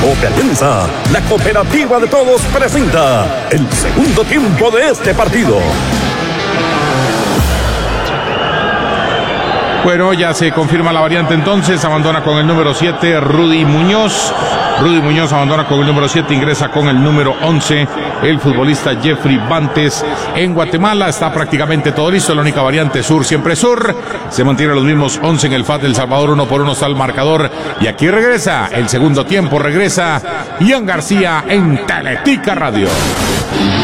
Alianza, la cooperativa de todos, presenta el segundo tiempo de este partido. Bueno, ya se confirma la variante entonces, abandona con el número 7 Rudy Muñoz. Rudy Muñoz abandona con el número 7, ingresa con el número 11 el futbolista Jeffrey Bantes. En Guatemala está prácticamente todo listo, la única variante sur, siempre sur. Se mantienen los mismos 11 en el FAT del Salvador, 1-1 está el marcador. Y aquí regresa el segundo tiempo, regresa Ian García en Teletica Radio.